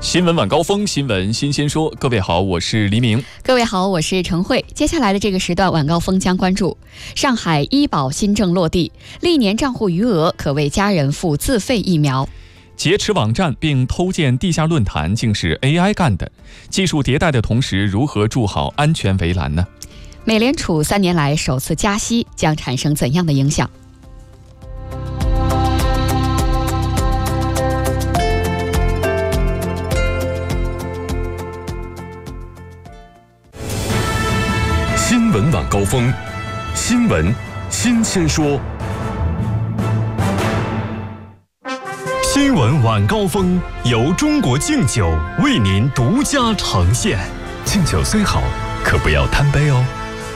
新闻晚高峰，新闻新鲜说。各位好，我是黎明。 各位好，我是陈慧。接下来的这个时段，晚高峰将关注上海医保新政落地，历年账户余额可为家人付自费疫苗。 劫持网站并偷建地下论坛，竟是 AI 干的。技术迭代的同时，如何筑好安全围栏呢？ 美联储3年来首次加息，将产生怎样的影响？ 新闻晚高峰，新闻新鲜说。新闻晚高峰由中国敬酒为您独家呈现。敬酒虽好，可不要贪杯哦。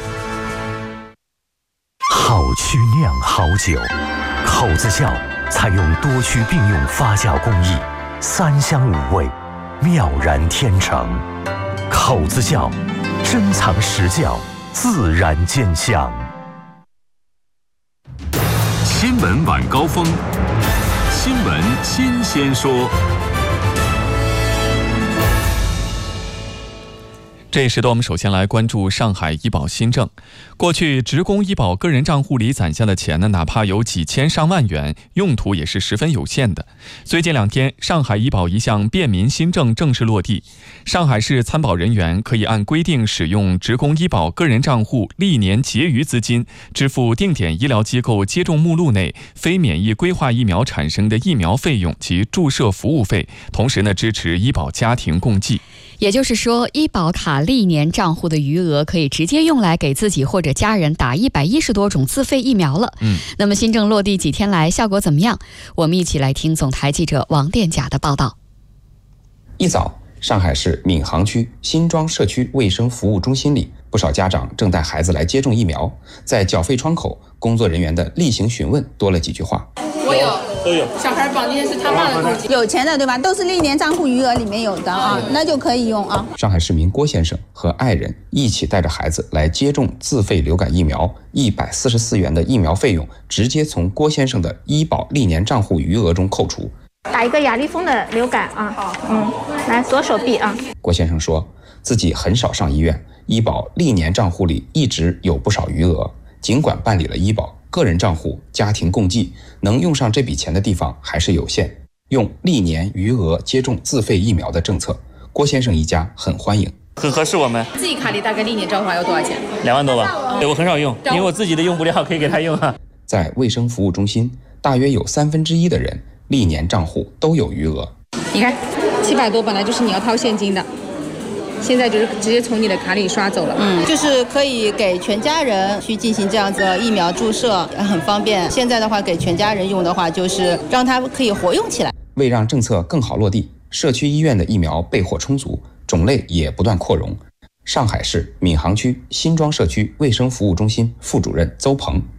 好曲酿好酒，口子窖采用多区并用发酵工艺，3香5味，妙然天成。口子窖珍藏实窖，自然见香。新闻晚高峰，新闻新鲜说。 这一时段我们首先来关注上海医保新政。过去职工医保个人账户里攒下的钱呢，哪怕有几千上万元，用途也是十分有限的。最近2天，上海医保一项便民新政正式落地，上海市参保人员可以按规定使用职工医保个人账户历年结余资金，支付定点医疗机构接种目录内非免疫规划疫苗产生的疫苗费用及注射服务费，同时呢，支持医保家庭共计。 也就是说，医保卡历年账户的余额可以直接用来给自己或者家人打110多种自费疫苗了。那么新政落地几天来，效果怎么样？我们一起来听总台记者王殿甲的报道。 一早，上海市闵行区新庄社区卫生服务中心里，不少家长正带孩子来接种疫苗。在缴费窗口，工作人员的例行询问多了几句话。 我有，都有。小孩绑定是他妈的东西， 有钱的对吧？都是历年账户余额里面有的啊，那就可以用啊。 上海市民郭先生和爱人一起带着孩子来接种自费流感疫苗，144元的疫苗费用直接从郭先生的医保历年账户余额中扣除。 打一个雅丽峰的流感啊，来左手臂啊。 郭先生说自己很少上医院，医保历年账户里一直有不少余额，尽管办理了医保个人账户家庭共计，能用上这笔钱的地方还是有限。用历年余额接种自费疫苗的政策，郭先生一家很欢迎， 很合适我们。 自己卡里大概历年账户还有多少钱 ？2万多吧。对，我很少用，因为我自己的用不了，可以给他用啊。 在卫生服务中心，大约有1/3的人历年账户都有余额。 你看，700多本来就是你要掏现金的，现在就是直接从你的卡里刷走了。 就是可以给全家人去进行这样子的疫苗注射，很方便。现在的话，给全家人用的话，就是让它可以活用起来。 为让政策更好落地，社区医院的疫苗备货充足，种类也不断扩容。上海市闵行区新庄社区卫生服务中心副主任邹鹏